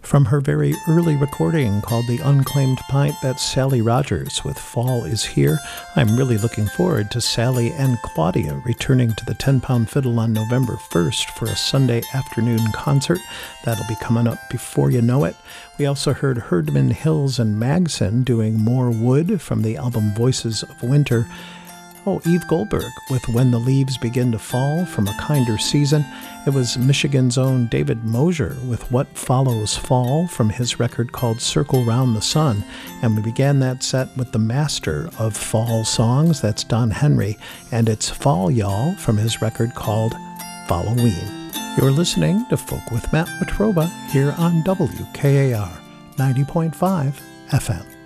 From her very early recording called The Unclaimed Pint, that's Sally Rogers with Fall Is Here. I'm really looking forward to Sally and Claudia returning to the 10-Pound Fiddle on November 1st for a Sunday afternoon concert. That'll be coming up before you know it. We also heard Herdman Hills and Magson doing More Wood from the album Voices of Winter. Eve Goldberg with When the Leaves Begin to Fall from A Kinder Season. It was Michigan's own David Mosier with What Follows Fall from his record called Circle Round the Sun. And we began that set with the master of fall songs, that's Don Henry, and it's Fall Y'all from his record called Falloween. You're listening to Folk with Matt Watroba here on WKAR 90.5 FM.